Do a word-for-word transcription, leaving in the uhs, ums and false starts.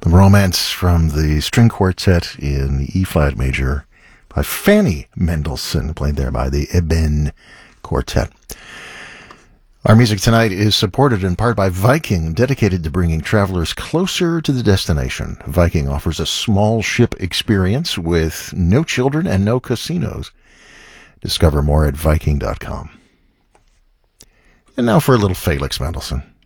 Romance from the string quartet in the E-flat major by Fanny Mendelssohn, played there by the Eben Quartet. Our music tonight is supported in part by Viking, dedicated to bringing travelers closer to the destination. Viking offers a small ship experience with no children and no casinos. Discover more at Viking dot com. And now for a little Felix Mendelssohn.